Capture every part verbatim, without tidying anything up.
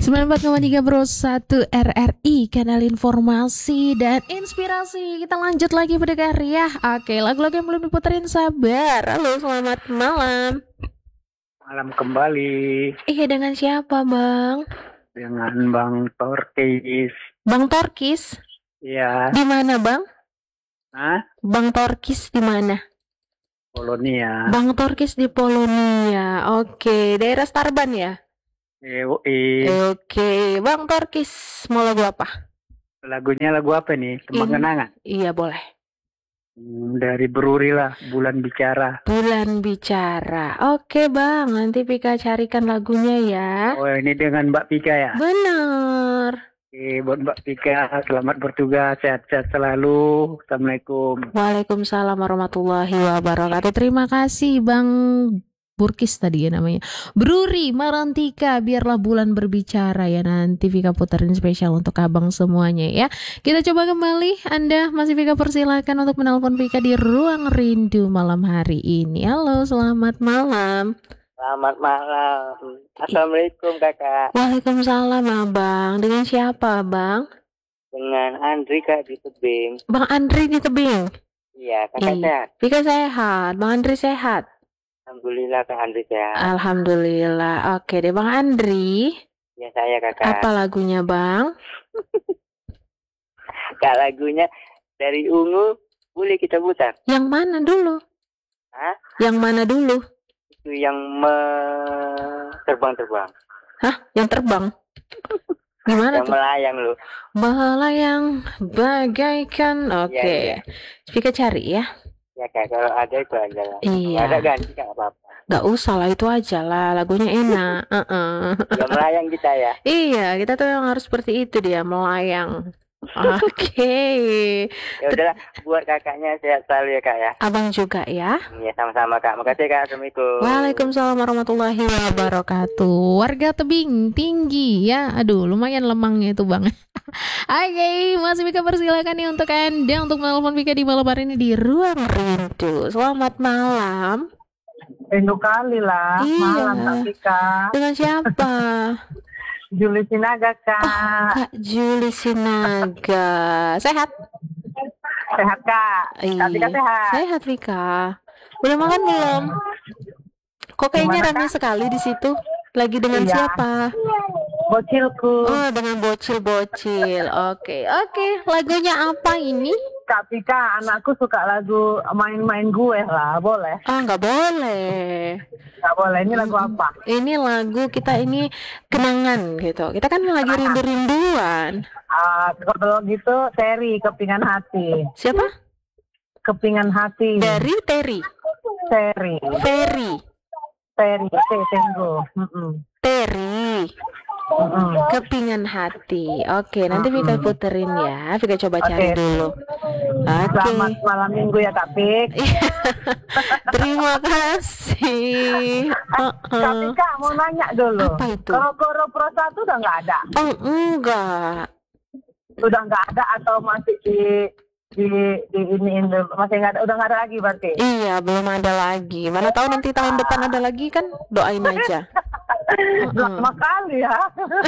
sembilan puluh empat koma tiga Bro satu R R I, kanal informasi dan inspirasi. Kita lanjut lagi pada karya. Oke, lagu-lagu yang belum diputerin sabar. Halo, selamat malam. Malam kembali. Iya, dengan siapa Bang? Dengan Bang Torkis. Bang Torkis? Iya. Di mana Bang? Hah? Bang Torkis di mana? Polonia. Bang Torkis di Polonia. Oke, daerah Starban ya? Yoi. Oke, Bang Torkis mau lagu apa? Lagunya lagu apa nih? Tembang kenangan? Iya, boleh. Hmm, dari Beruri lah, Bulan Bicara. Bulan Bicara. Oke Bang, nanti Pika carikan lagunya ya. Oh, ini dengan Mbak Pika ya? Bener. Oke, buat Mbak Pika, selamat bertugas, sehat-sehat selalu. Assalamualaikum. Waalaikumsalam warahmatullahi wabarakatuh. Terima kasih Bang Burkis tadi ya namanya. Bruri Marantika, biarlah bulan berbicara ya. Nanti Vika puterin spesial untuk abang semuanya ya. Kita coba kembali. Anda masih Vika persilakan untuk menelpon Vika di Ruang Rindu malam hari ini. Halo, selamat malam. Selamat malam. Assalamualaikum kakak. Waalaikumsalam abang. Dengan siapa bang? Dengan Andri kak di tebing. Bang Andri di tebing? Iya, kakak sehat. Vika sehat. Bang Andri sehat. Alhamdulillah Kak Andri sehat. Alhamdulillah. Oke deh Bang Andri. Ya saya kakak. Apa lagunya Bang? Kak lagunya dari Ungu, boleh kita putar? Yang mana dulu? Hah? Yang mana dulu? Itu yang me... terbang-terbang. Hah? Yang terbang? Gimana yang tuh? melayang lu. Melayang bagaikan. Oke. Okay. Ya, ya. Vika cari ya. Ya kak, kalau ada itu aja lah. Iya. Kalau ada ganti kak apa-apa. Gak usah lah, itu aja lah. Lagunya enak. uh-uh. Ya melayang kita ya. Iya, kita tuh yang harus seperti itu dia, melayang. Oke. Okay. Ya udahlah, buat kakaknya sehat selalu ya kak ya. Abang juga ya. Iya sama-sama kak. Makasih kak. Assalamualaikum. Waalaikumsalam warahmatullahi wabarakatuh. Warga tebing tinggi ya. Aduh, lumayan lemangnya itu bang. Oke, okay, masih Vika persilakan nih untuk Anda untuk menelpon Vika di malam hari ini di Ruang Rindu. Selamat malam. Rindu kali lah. Iya. Malam Kak Vika. Dengan siapa? Juli Sinaga Kak. Oh, Kak Juli Sinaga. Sehat? Sehat Kak. Kak Vika sehat. Sehat Vika. Udah makan belum? Kok kayaknya ramai sekali di situ? Lagi dengan iya. siapa? Bocilku. Oh, dengan bocil-bocil. Oke, oke. Lagunya apa ini? Kak Vika, anakku suka lagu main-main gue lah, boleh? Ah, nggak boleh. Nggak boleh. Ini lagu apa? Ini lagu kita ini kenangan gitu. Kita kan lagi rindu-rinduan. Ah, uh, kalau gitu Terry, Kepingan Hati. Siapa? Kepingan Hati. Dari Terry. Terry. Ferry. Terry. T Tenggo. Terry. Mm-mm. Kepingan Hati. Oke, nanti Vika puterin ya. Vika coba cari okay. dulu. Oke. Selamat malam minggu ya Kak Pik. Terima kasih. Uh-uh. Kak Pika mau nanya dulu. Apa itu? Kalau Goro Pro satu udah nggak ada? Oh enggak. Udah nggak ada atau masih di di di ini masih nggak ada, udah nggak ada lagi berarti? Iya, belum ada lagi. Mana tahu nanti tahun depan ada lagi kan? Doain aja. Lama kali ya.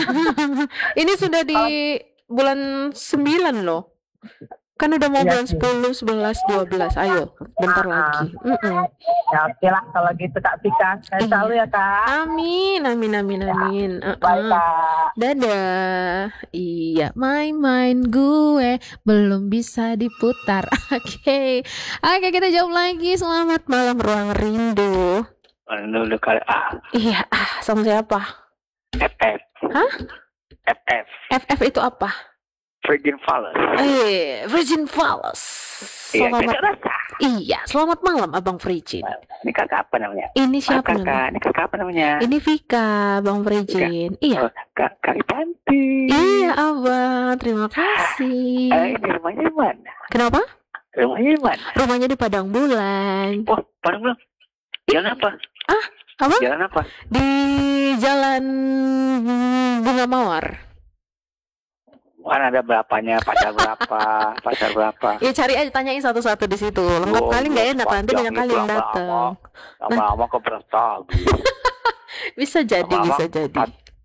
Ini sudah di bulan sembilan loh. Kan udah mau ya, bulan sepuluh, sebelas, dua belas. Ayo, bentar ah, lagi. Mm-mm. Ya oke lah kalau gitu Kak Pika. Saya selalu ya Kak. Amin, amin, amin, amin. Ya. Uh-uh. Bye Kak. Dadah. Iya, main-main gue belum bisa diputar. Oke. Okay. Oke, okay, kita jawab lagi. Selamat malam Ruang Rindu. Dulu kali ah. Iya, ah, sama siapa? F F. Hah? F F. F F itu apa? Virgin Falls. Eh, Virgin Falls. Selamat. Iya, selamat malam Abang Virgin. Ini kakak apa namanya? Ini siapa kakak, namanya? Ini kakak apa namanya? Ini Vika, Bang Virgin. Vika. Iya. Oh, kak, kak cantik. Iya, Abang. Terima kasih. Eh, ini rumahnya di mana? Kenapa? Rumahnya di mana? Rumahnya di Padang Bulan. Wah, Padang Bulan. Jalan apa? Ah, apa? Jalan apa? Di Jalan Bunga Mawar. Kan ada berapanya, pasar berapa, pasar berapa? Ya cari aja, tanyain satu-satu di situ. Lengkap oh, kali nggak enak, nanti banyak kali yang datang. Lama-lama ke Brastagi. Bisa jadi, lama-lama, bisa jadi.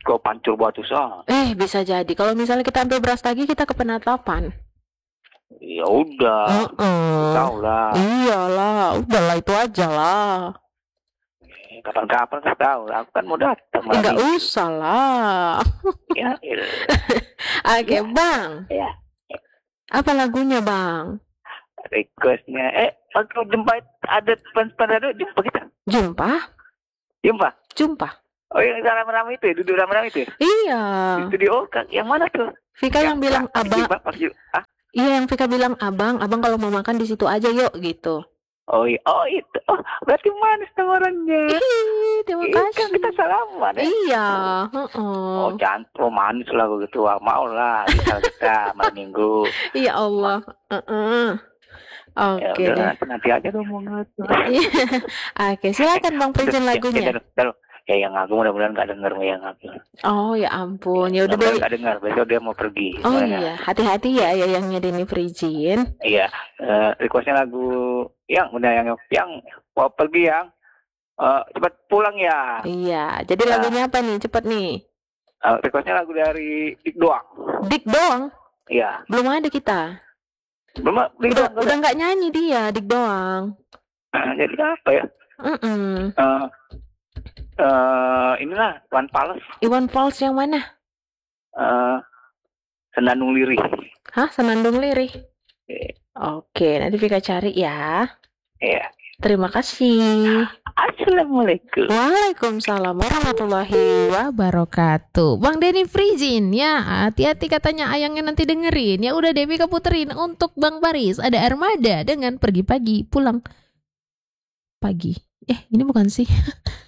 kau pancur batu sah. Eh, bisa jadi. Kalau misalnya kita ambil beras lagi, kita ke penetapan. Ya udah, Heeh. tahu lah. Iyalah, udahlah itu aja lah. Kapan-kapan kan tahu. Aku kan mau datang. Eh, nggak lagi. usah lah. Ya, ya. Oke, Bang. Ya. Apa lagunya, Bang? Requestnya, eh, aku jumpa ada fans pada jumpa kita. Jumpa? Jumpa. Jumpa. Oh, yang rame-rame itu, ya? Duduk rame-rame itu. Ya? Iya. Di studio, Kak. Yang mana tuh? Vika yang bilang Kak, abang. Pak, Pak, ah? Iya, yang Vika bilang abang, abang kalau mau makan di situ aja yuk gitu. Oh iya, oh itu, oh berarti manis tawarannya. Ih, terima Iya, kasih. kan kita salaman ya. Iya, Oh heeh. cantik, oh, manis lah begitu. Wah, mau lah bisa kita malam minggu. Iya Allah. Heeh. Ya Oke udah deh. nanti, nanti aja dong mau ngerti. Iya. Oke, silakan Bang present Ya, lagunya. ya, ya, ya yang aku mudah-mudahan nggak denger yang aku. Oh ya ampun, ya udah Mudah-mudahan deh. nggak dengar, besok dia mau pergi. Oh Soalnya. iya, hati-hati ya yayangnya Denny Prijin. Iya, eh, requestnya lagu yang udah yang yang mau pergi yang eh, cepat pulang ya. Iya, jadi Ya. lagunya apa nih? Cepet nih. Eh, requestnya lagu dari Dik doang. Dik doang, Iya, belum ada kita. belum Dik Udah doang. udah nggak nyanyi dia, Dik doang. Jadi apa ya? Mm-mm. Eh, eh, inilah One Palace, Iwan Fals yang mana? eh, Senandung Lirih. Hah, Senandung Lirih. Eh, Oke, nanti Vika cari ya. Iya. Terima kasih. Assalamualaikum. Waalaikumsalam warahmatullahi wabarakatuh. Bang Denny Prijin ya, hati-hati katanya ayangnya nanti dengerin. Ya udah Dewi keputerin untuk Bang Baris. Ada Armada dengan pergi pagi pulang pagi. Eh ini bukan sih.